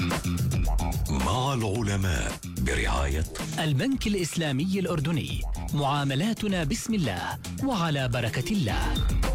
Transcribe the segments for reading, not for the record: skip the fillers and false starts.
مع العلماء برعاية البنك الإسلامي الأردني. معاملاتنا بسم الله وعلى بركة الله.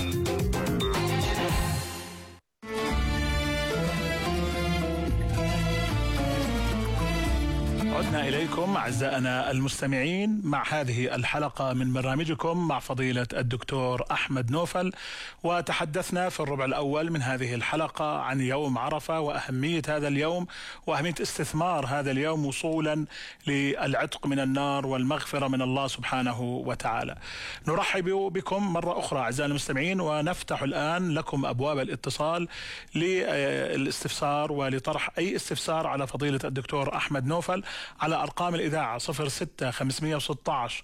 عدنا إليكم أعزائنا المستمعين مع هذه الحلقة من برنامجكم مع فضيلة الدكتور أحمد نوفل، وتحدثنا في الربع الأول من هذه الحلقة عن يوم عرفة وأهمية هذا اليوم وأهمية استثمار هذا اليوم وصولا للعتق من النار والمغفرة من الله سبحانه وتعالى. نرحب بكم مرة أخرى أعزائنا المستمعين، ونفتح الآن لكم أبواب الاتصال للاستفسار ولطرح أي استفسار على فضيلة الدكتور أحمد نوفل على أرقام الإذاعة 06 516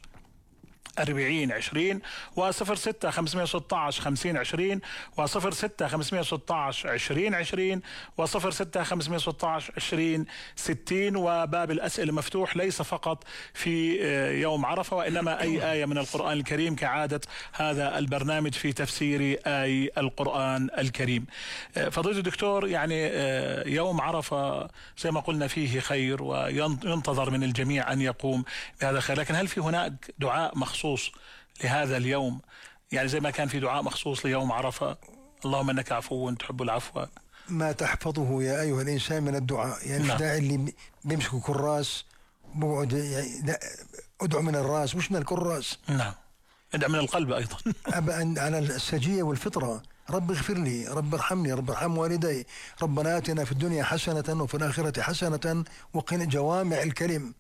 4020 و06 516 5020 و06 516 2020 و06 516 2060. وباب الأسئلة مفتوح ليس فقط في يوم عرفة، وإنما أي آية من القرآن الكريم كعادة هذا البرنامج في تفسير آي القرآن الكريم. فضيلة الدكتور، يعني يوم عرفة زي ما قلنا فيه خير وينتظر من الجميع أن يقوم بهذا الخير، لكن هل في هناك دعاء مخصوص لهذا اليوم؟ يعني زي ما كان في دعاء مخصوص ليوم عرفة، اللهم انك عفو تحب العفو، ما تحفظه يا ايها الانسان من الدعاء. يعني مش داعي اللي بيمسكوا كراس بقعد يعني ادعو من الراس مش من الكراس. نعم، ادعو من القلب ايضا. على السجية والفطرة. رب اغفر لي، رب ارحمني، رب ارحم والدي، ربنا آتنا في الدنيا حسنة وفي الآخرة حسنة وقنا. جوامع الكلم.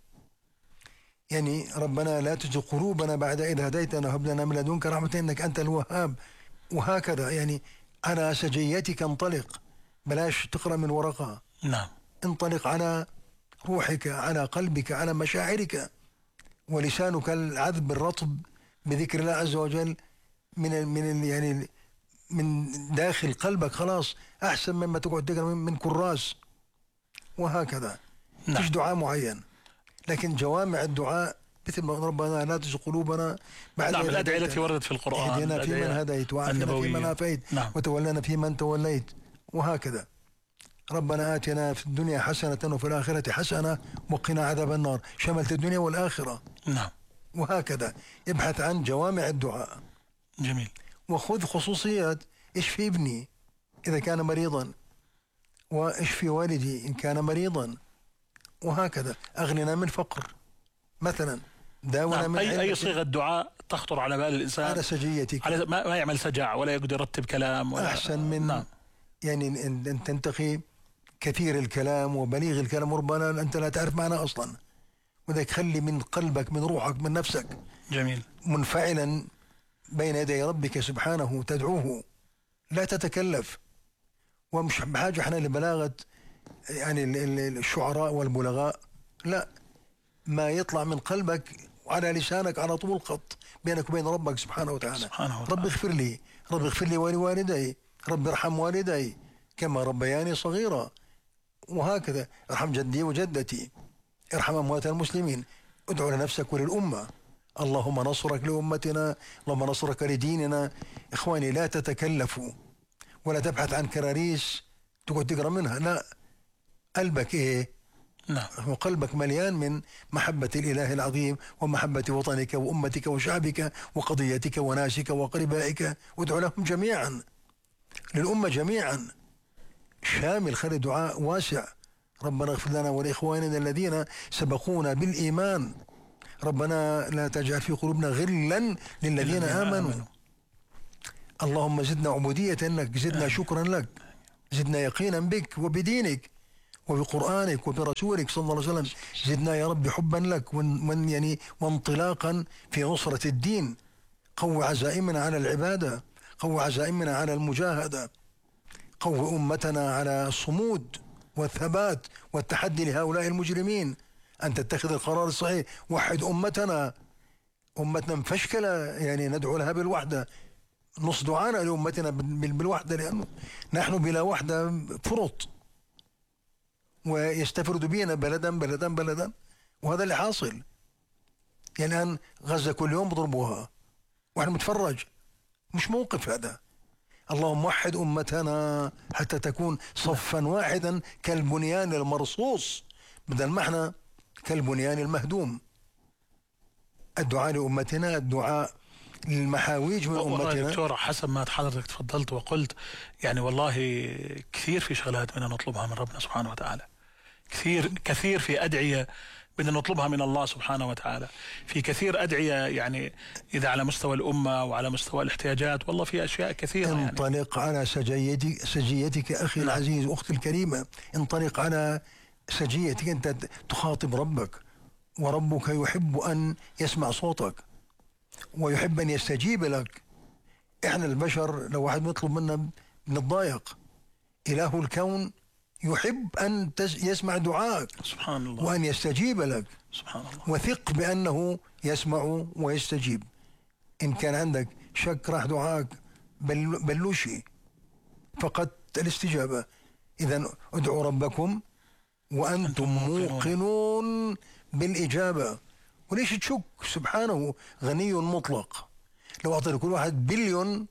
يعني ربنا لا تزغ قلوبنا بعد إذ هديتنا وهب لنا من لدنك رحمة إنك أنت الوهاب. وهكذا يعني على سجيتك انطلق، بلاش تقرأ من ورقة. نعم، انطلق على روحك، على قلبك، على مشاعرك، ولسانك العذب الرطب بذكر الله عز وجل يعني من داخل قلبك، خلاص أحسن مما تقعد تقرأ من كراس. وهكذا. نعم. مش دعاء معين، لكن جوامع الدعاء مثل ما ربنا لا تزغ قلوبنا بعد. نعم، الأدعية التي وردت في القرآن، اهدنا فيمن هديت وعافنا فيمن عافيت. نعم. وتولنا فيمن توليت. وهكذا. ربنا آتنا في الدنيا حسنة وفي الآخرة حسنة وقنا عذاب النار. شملت الدنيا والآخرة. نعم. وهكذا. ابحث عن جوامع الدعاء. جميل. وخذ خصوصيات. اشفي ابني إذا كان مريضا، واشفي والدي إن كان مريضا. وهكذا. أغننا من فقر مثلا، داونا. نعم. من أي صيغة دعاء تخطر على بال الإنسان على سجيتك، على ما يعمل سجع ولا يقدر يرتب كلام ولا أحسن من نعم. يعني أن تنتقي كثير الكلام وبليغ الكلام، وربما أنت لا تعرف معناه أصلا. وذلك خلي من قلبك، من روحك، من نفسك. جميل. منفعلا بين يدي ربك سبحانه تدعوه، لا تتكلف. ومش بحاجة احنا لبلاغة يعني الشعراء والبلغاء، لا، ما يطلع من قلبك وعلى لسانك على طول خط بينك وبين ربك سبحانه وتعالى. رب اغفر لي، رب اغفر لي ولوالدي، رب ارحم والدي كما ربياني صغيرا. وهكذا. ارحم جدي وجدتي، ارحم أموات المسلمين. ادعو لنفسك وللأمة. اللهم نصرك لأمتنا، اللهم نصرك لديننا. إخواني، لا تتكلفوا ولا تبحث عن كراريس تقعد تقرأ منها، لا. قلبك ايه؟ نعم. قلبك مليان من محبة الإله العظيم ومحبة وطنك وأمتك وشعبك وقضيتك وناسك وقربائك. وادعو لهم جميعا، للأمة جميعا، شامل. خلي دعاء واسع. ربنا اغفر لنا ولإخواننا الذين سبقونا بالإيمان. ربنا لا تجعل في قلوبنا غلا للذين آمنوا. اللهم زدنا عبودية لك، زدنا شكرا لك، زدنا يقينا بك وبدينك وبقرآنك وبرسولك صلى الله عليه وسلم. زدنا يا رب حبا لك يعني وانطلاقا في نصرة الدين. قوي عزائمنا على العبادة، قوي عزائمنا على المجاهدة، قوي أمتنا على الصمود والثبات والتحدي لهؤلاء المجرمين، أن تتخذ القرار الصحيح. وحد أمتنا مفشكلة، يعني ندعو لها بالوحدة. نص دعانا لأمتنا بالوحدة، لأنه نحن بلا وحدة فرط، ويستفرد بينا بلدا بلدا بلدا. وهذا اللي حاصل. يعني الآن غزة كل يوم بضربوها واحنا متفرج. مش موقف هذا. اللهم وحد أمتنا حتى تكون صفا واحدا كالبنيان المرصوص، بدل ما احنا كالبنيان المهدوم. الدعاء لأمتنا، الدعاء للمحاويج من أمتنا. دكتور، حسب ما حضرتك تفضلت وقلت، يعني والله كثير في شغلات بدنا نطلبها من ربنا سبحانه وتعالى، كثير في أدعية بدنا نطلبها من الله سبحانه وتعالى، في كثير أدعية يعني إذا على مستوى الأمة وعلى مستوى الاحتياجات، والله في أشياء كثيرة. انطلق يعني على سجيتك أخي العزيز، أختي الكريمة، انطلق على سجيتك. أنت تخاطب ربك، وربك يحب أن يسمع صوتك ويحب أن يستجيب لك. إحنا البشر لو واحد يطلب منا بنتضايق. إله الكون يحب أن يسمع دعائك سبحان الله، وأن يستجيب لك. سبحان الله. وثق بأنه يسمع ويستجيب. إن كان عندك شك راح دعائك بلوشي، فقدت الاستجابة. إذن ادعوا ربكم وأنتم موقنون بالإجابة. وليش تشك؟ سبحانه غني مطلق. لو أعطي كل واحد بليون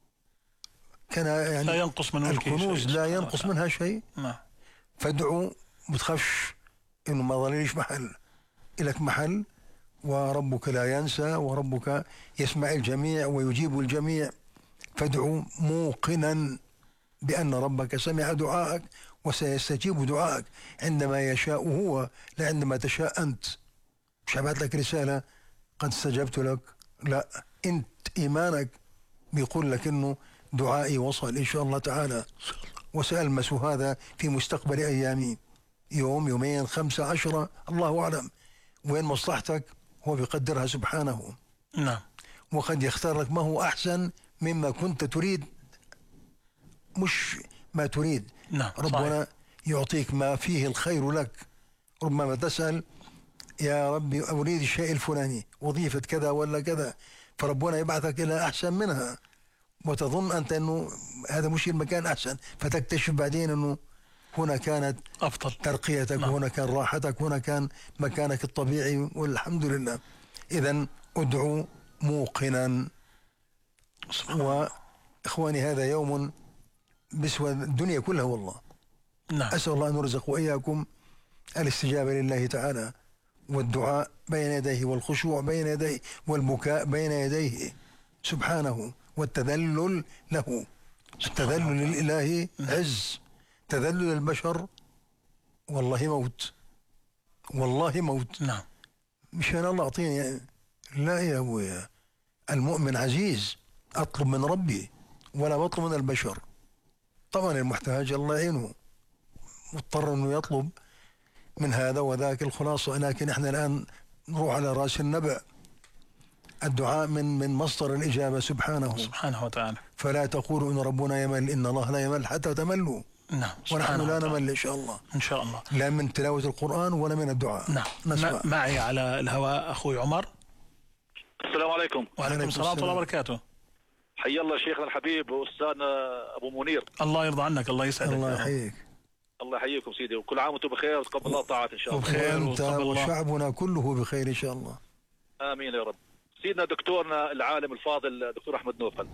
كان يعني لا ينقص من الكنوز لا ينقص منها شيء. فادعوا، بتخافش إنه ما ظليش محل، إلك محل، وربك لا ينسى، وربك يسمع الجميع ويجيب الجميع. فادعوا موقنا بأن ربك سمع دعائك وسيستجيب دعائك عندما يشاء هو، لا عندما تشاء أنت. مش هبعت لك رسالة قد استجبت لك، لا، أنت إيمانك بيقول لك إنه دعائي وصل إن شاء الله تعالى، وسألمس هذا في مستقبل أيامي، يوم، يومين، 5، 10، الله أعلم. وين مصلحتك هو بيقدرها سبحانه. نعم. وقد يختار لك ما هو أحسن مما كنت تريد، مش ما تريد. نعم. ربنا يعطيك ما فيه الخير لك. ربما تسأل يا ربي أريد الشيء الفلاني، وظيفة كذا ولا كذا، فربنا يبعثك إلى أحسن منها، وتظن أنت أنه هذا مش المكان أحسن، فتكتشف بعدين أنه هنا كانت أفضل ترقيتك. نعم. وهنا كان راحتك، وهنا كان مكانك الطبيعي، والحمد لله. إذن ادعوا موقنا. وإخواني هذا يوم بسوى الدنيا كلها والله. نعم. أسأل الله أن نرزق وإياكم الاستجابة لله تعالى، والدعاء بين يديه، والخشوع بين يديه، والبكاء بين يديه سبحانه، والتذلل له. التذلل للإله عز، تذلل البشر والله موت، والله موت. نعم. مشان الله أعطيني يعني. لا يا أبويا، المؤمن عزيز، أطلب من ربي ولا بطلب من البشر. طبعا المحتاج الله يعينه، مضطر أنه يطلب من هذا وذاك الخلاصة. لكن احنا الآن نروح على رأس النبأ. الدعاء من مصدر الإجابة سبحانه وتعالى. فلا تقولوا إن ربنا يمل، إن الله لا يمل حتى تملوا. نعم. ونحن لا نمل إن شاء الله، إن شاء الله، لا من تلاوة القرآن ولا من الدعاء. نعم. معي على الهواء أخوي عمر. السلام عليكم. وعليكم السلام ورحمة الله وبركاته. حي الله شيخنا الحبيب وأستاذنا أبو منير. الله يرضى عنك، الله يسعدك. الله يحييك. الله يحييكم سيدي، وكل عام وانتم بخير، وتقبل الله طاعات إن شاء الله. وبخير، وأنت وشعبنا كله بخير إن شاء الله. آمين يا رب. سيدنا دكتورنا العالم الفاضل دكتور أحمد نوفل،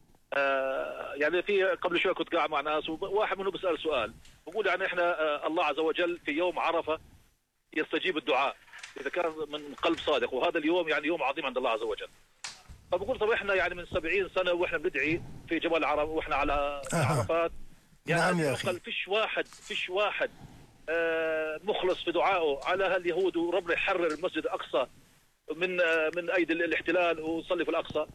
يعني في قبل شوي كنت قاعد مع ناس، وواحد منهم بيسأل سؤال، بقول يعني احنا الله عز وجل في يوم عرفة يستجيب الدعاء إذا كان من قلب صادق، وهذا اليوم يعني يوم عظيم عند الله عز وجل. فبقول طب احنا يعني من 70 سنة واحنا بندعي في جبل عرفة واحنا على عرفات، يعني نعم يا أخي. فيش واحد مخلص في دعائه على هاليهود، وربنا يحرر المسجد الأقصى من أيدي الاحتلال وصلي في الأقصى.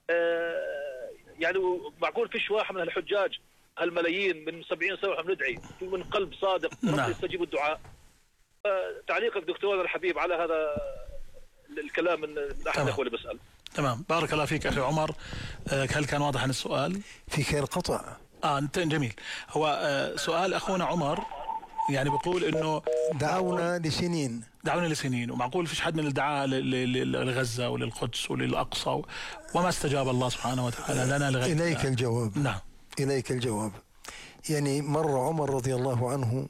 يعني معقول فيش واحد من الحجاج هالملايين من 70 سنة واحنا بندعي من قلب صادق ربنا يستجيب الدعاء. تعليقك دكتور الحبيب على هذا الكلام من أحد الأخوة اللي بسأل. تمام، بارك الله فيك أخي عمر. هل كان واضح عن السؤال؟ في خير قطع. جميل. هو سؤال أخونا عمر يعني بيقول إنه دعونا لسنين، ومعقول فيش حد من الدعاء لغزة وللقدس وللأقصى وما استجاب الله سبحانه وتعالى لنا لغاية إليك الجواب. نعم. إليك الجواب. يعني مر عمر رضي الله عنه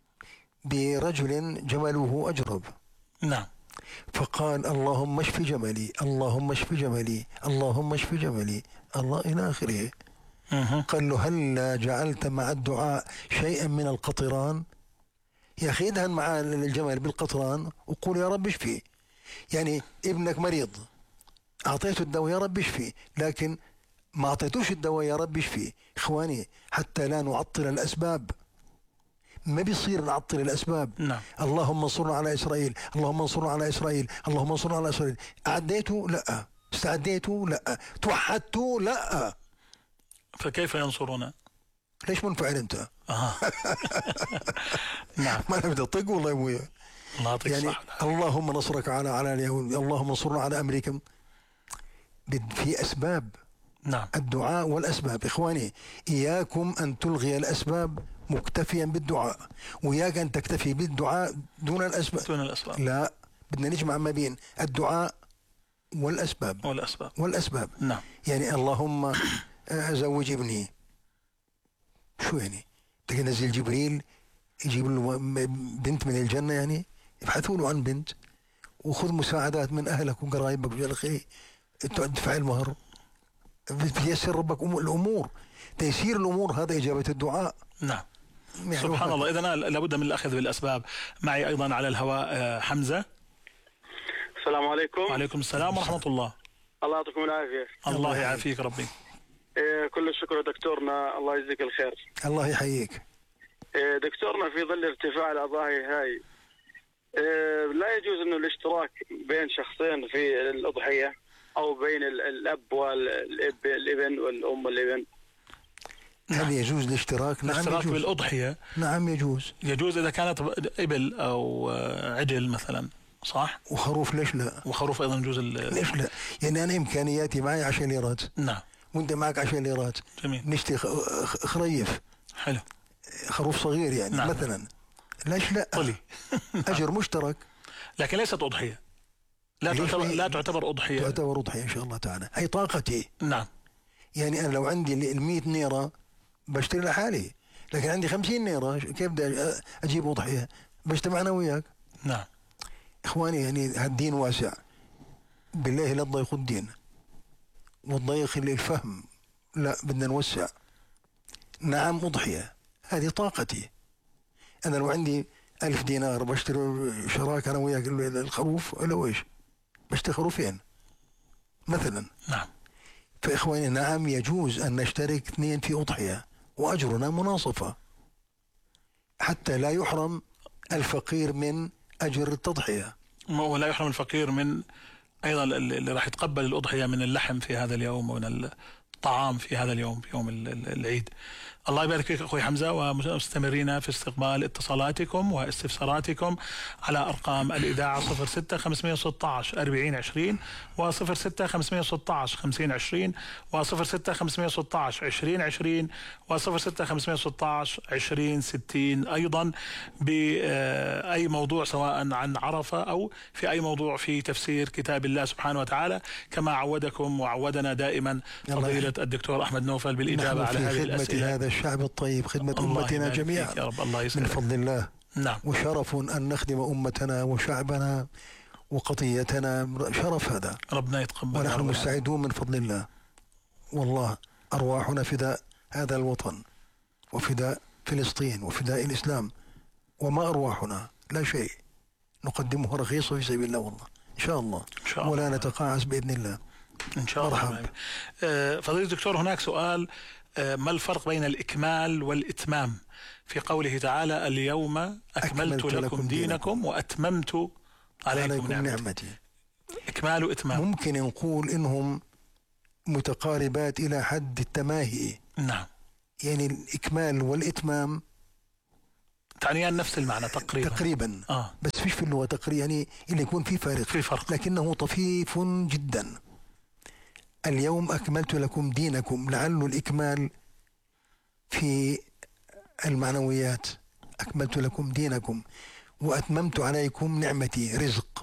برجل جمله أجرب. نعم. فقال اللهم اشف جملي، اللهم اشف جملي، اللهم اشف جملي، الله إلى آخره. قال له هل جعلت مع الدعاء شيئا من القطران؟ يا أخي ادهن مع الجمل بالقطران وقول يا رب اشفي. يعني ابنك مريض أعطيته الدواء يا رب اشفي، لكن ما أعطيتوش الدواء يا رب اشفي. إخواني حتى لا نعطل الأسباب، ما بيصير نعطل الأسباب. نعم. اللهم انصرنا على إسرائيل، اللهم انصرنا على إسرائيل، اللهم انصرنا على إسرائيل. أعديته؟ لا. استعديته؟ لا. توحدته؟ لا. فكيف ينصرنا؟ ليش منفعل أنت؟ نعم. ما أنا بدي أطق والله يا أبويا. الله يعطيك يعني الصحة. اللهم نصرك على اليهود، اللهم انصرنا على أمريكا. في أسباب. نعم. الدعاء والأسباب. إخواني إياكم أن تلغي الأسباب مكتفيا بالدعاء، وإياك أن تكتفي بالدعاء دون الأسباب. دون الأسباب. لا، بدنا نجمع ما بين الدعاء والأسباب. والأسباب. نعم. يعني اللهم زوج ابني، شو يعني؟ بدك تنزل جبريل يجيب له بنت من الجنة؟ يعني ابحثوا له عن بنت وخذ مساعدات من أهلك وقرايبك ويا أخي تدفع المهر. بيسر ربك الأمور. تيسير الأمور هذا إجابة الدعاء. نعم. سبحان الله. إذن لابد من الأخذ بالأسباب. معي أيضا على الهواء حمزة. السلام عليكم. وعليكم السلام ورحمة الله. الله يعطيكم العافية. الله يعافيك ربي. كل الشكر دكتورنا، الله يجزيك الخير. الله يحييك. دكتورنا في ظل ارتفاع الأضاحي هاي لا يجوز انه الاشتراك بين شخصين في الأضحية او بين الأب والابن والأم والابن. هل يجوز الاشتراك؟ نعم الاشتراك يجوز. بالأضحية نعم يجوز. يجوز إذا كانت إبل أو عجل مثلا، صح؟ وخروف ليش لا؟ وخروف أيضا يجوز ليش لا؟ يعني أنا إمكانياتي معي 10 ليرات. نعم. وأنت معك 10 ليرات. جميل. نشتري خريف. حلو. خروف صغير يعني. نعم. مثلا ليش لا؟ طلي. أجر مشترك. لكن ليست أضحية. لا تعتبر أضحية. تعتبر أضحية إن شاء الله تعالى. هي طاقتي. نعم. يعني أنا لو عندي 100 نيرة بشتري لحالي، لكن عندي 50 نيرة كيف بدي أجيب أضحية؟ بجتمع أنا وياك. نعم. إخواني يعني هالدين واسع، بالله لا تضيقوا الدين وتضيق الفهم، لا بدنا نوسع. نعم أضحية هذه طاقتي. أنا لو عندي 1000 دينار بشتري شراك أنا وياك الخروف ولا إيش؟ بشتري خروفين مثلا. نعم. فإخواني نعم يجوز أن نشترك 2 في أضحية وأجرنا مناصفة، حتى لا يحرم الفقير من أجر التضحية، ولا يحرم الفقير من أيضا اللي راح يتقبل الأضحية من اللحم في هذا اليوم ومن الطعام في هذا اليوم، في يوم العيد. الله يبارك فيك أخوي حمزة، ومستمرين في استقبال اتصالاتكم واستفساراتكم على أرقام الإذاعة 06 516 4020 و 06 516 5020 و 06 516 2020 و 06 516 2060. أيضا بأي موضوع سواء عن عرفة أو في أي موضوع في تفسير كتاب الله سبحانه وتعالى، كما عودكم وعودنا دائما فضيلة الدكتور أحمد نوفل بالإجابة على هذه الأسئلة. هذا الشعب الطيب، خدمة أمتنا جميعا يا رب. الله من فضل الله. نعم. وشرف أن نخدم أمتنا وشعبنا وقضيتنا، شرف هذا. ربنا يتقبل. ونحن مستعدون من فضل الله. والله أرواحنا فداء هذا الوطن وفداء فلسطين وفداء الإسلام، وما أرواحنا لا شيء نقدمه رخيص في سبيل الله. والله إن شاء الله. ولا نتقاعس بإذن الله إن شاء الله. فضيلة الدكتور، هناك سؤال: ما الفرق بين الإكمال والإتمام في قوله تعالى اليوم أكملت لكم دينكم وأتممت عليكم نعمتي؟ إكمال وإتمام ممكن نقول إنهم متقاربات إلى حد التماهي. نعم. يعني الإكمال والإتمام تعنيان نفس المعنى تقريبا. بس فيش في اللغة تقريبا، يعني اللي يكون في فرق لكنه طفيف جدا. اليوم أكملت لكم دينكم، لعل الإكمال في المعنويات، أكملت لكم دينكم وأتممت عليكم نعمتي، رزق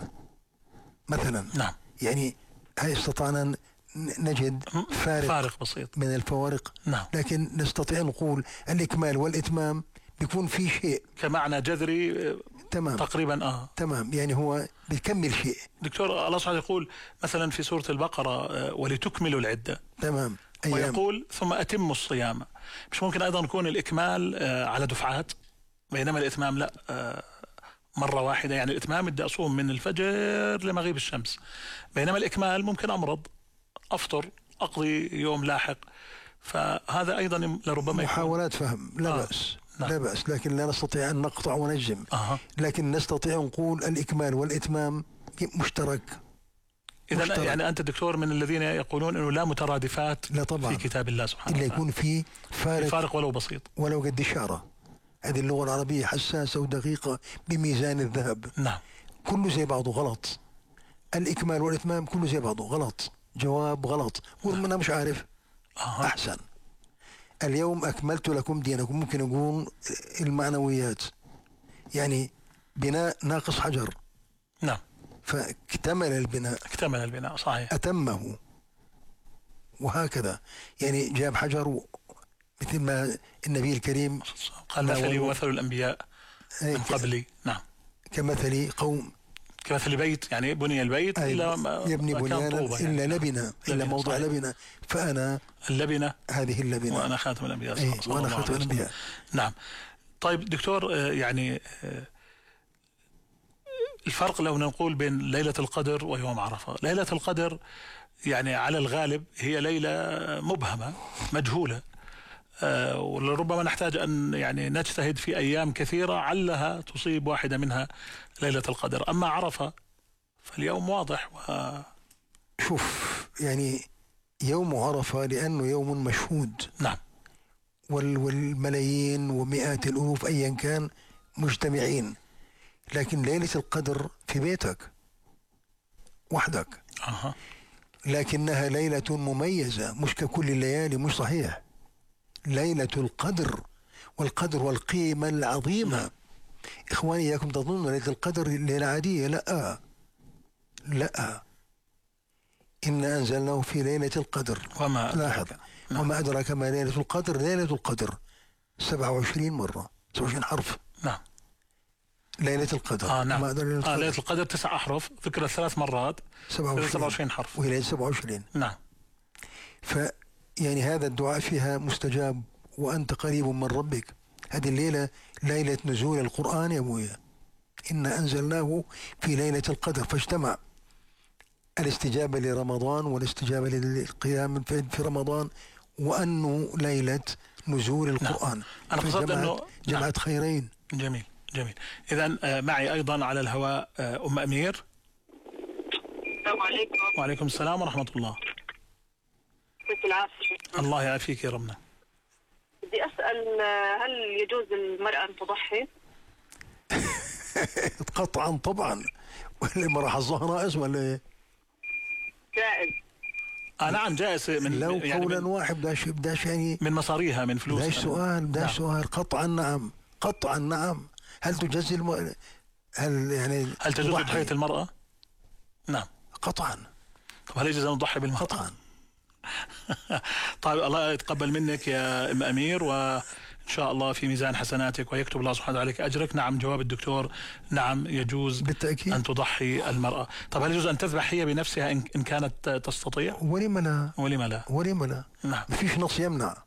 مثلا. نعم. يعني هاي استطعنا نجد فارق بسيط من الفوارق. نعم. لكن نستطيع نقول الإكمال والإتمام بيكون في شيء كمعنى جذري. تمام. تقريبا تمام. يعني هو بيكمل شيء. دكتور، الله سبحانه يقول مثلا في سورة البقرة ولتكملوا العدة. تمام. ويقول ثم أتم الصيام. مش ممكن أيضا يكون الإكمال على دفعات، بينما الإتمام لا، مرة واحدة؟ يعني الإتمام بدي أصوم من الفجر لمغيب الشمس، بينما الإكمال ممكن أمرض، أفطر، أقضي يوم لاحق. فهذا أيضا لربما محاولات فهم، لا بأس. نعم. لا بأس، لكن لا نستطيع أن نقطع ونجزم. لكن نستطيع نقول الإكمال والإتمام مشترك. إذا يعني أنت دكتور من الذين يقولون أنه لا مترادفات لا طبعا في كتاب الله سبحانه وتعالى، إلا يكون في فارق ولو بسيط، ولو قد إشارة. هذه اللغة العربية حساسة ودقيقة بميزان الذهب. نعم. كله زي بعضه غلط. الإكمال والإتمام كله زي بعضه غلط، جواب غلط. قول أنا مش عارف. أحسن. اليوم أكملت لكم دينكم، ممكن أقول المعنويات، يعني بناء ناقص حجر. نعم. فاكتمل البناء. اكتمل البناء، صحيح. أتمه، وهكذا. يعني جاب حجر مثل ما النبي الكريم قال مثلي ومثل الأنبياء من قبلي. نعم. كمثل بيت، يعني بني البيت إلا يبني بنيانا إلا لبنة، إلا موضع لبنة، فأنا اللبنة، هذه اللبنة، وأنا خاتم الأنبياء. وأنا خاتم الأنبياء. نعم. طيب دكتور، يعني الفرق لو نقول بين ليلة القدر ويوم عرفة. ليلة القدر يعني على الغالب هي ليلة مبهمة مجهولة، ولربما نحتاج أن يعني نجتهد في أيام كثيرة علها تصيب واحدة منها ليلة القدر. أما عرفة فاليوم واضح. شوف، يعني يوم عرفة لأنه يوم مشهود. نعم. والملايين ومئات الألوف أيا كان مجتمعين، لكن ليلة القدر في بيتك وحدك. لكنها ليلة مميزة، مش ككل الليالي، مش صحيح. ليلة القدر، والقدر والقيمة العظيمة. إخواني، إياكم تظنون ليلة القدر ليلة عادية. لا لا، إنا أنزلناه في ليلة القدر. لاحظ، وما أدراك ما ليلة القدر. ليلة القدر 27 مرة، 27 حرف. نعم. ليلة القدر. نعم. ليلة القدر 9 أحرف، ذكرت 3 مرات، 27 حرف، وهي ليلة 27. نعم. يعني هذا الدعاء فيها مستجاب، وأنت قريب من ربك. هذه الليلة ليلة نزول القرآن يا أبويا. إنا أنزلناه في ليلة القدر، فاجتمع الاستجابة لرمضان والاستجابة للقيام في رمضان، وأنه ليلة نزول القرآن. أنا قصدت أنه جمعت خيرين. جميل جميل. إذن معي أيضا على الهواء أم أمير. السلام عليكم. وعليكم السلام ورحمة الله. الله يعافيك يا ربنا. بدي أسأل، هل يجوز للمرأة أن تضحي؟ قطعا طبعا، ولا ما راح الظهر ناقص ولا ايه؟ جائز. نعم جائز، من لو يعني قولا واحد بداش يعني من مصاريها، من فلوس. بداش سؤال، بداش سؤال. قطعا نعم، قطعا نعم. هل تجزي هل تجوز تضحية المرأة؟ نعم قطعا. طب هل يجوز أن نضحي بالمرأة؟ قطعا. طيب الله يتقبل منك يا أم أمير، وإن شاء الله في ميزان حسناتك، ويكتب الله سبحانه وتعالى أجرك. نعم، جواب الدكتور نعم، يجوز بالتأكيد أن تضحي المرأة. طب هل يجوز أن تذبح هي بنفسها إن كانت تستطيع؟ ولم لا؟ ولم لا؟ نعم. ما فيش نص يمنع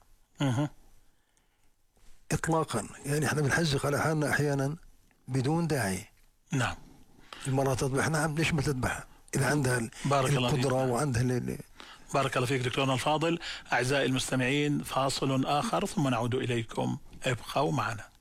إطلاقا. يعني احنا بنحزق على حالنا أحيانا بدون داعي. نعم. المرأة تذبح، نعم، ليش ما تذبح إذا عندها القدرة وعندها بارك الله فيك دكتورنا الفاضل. أعزائي المستمعين، فاصل آخر ثم نعود إليكم، ابقوا معنا.